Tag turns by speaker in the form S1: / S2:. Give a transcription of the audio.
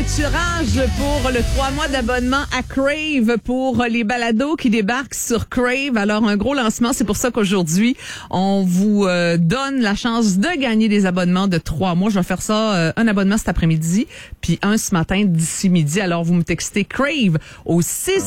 S1: tirage pour le 3 mois d'abonnement à Crave pour les balados qui débarquent sur Crave. Alors, un gros lancement. C'est pour ça qu'aujourd'hui, on vous donne la chance de gagner des abonnements de 3 mois. Je vais faire ça, un abonnement cet après-midi, puis un ce matin d'ici midi. Alors, vous me textez Crave au 6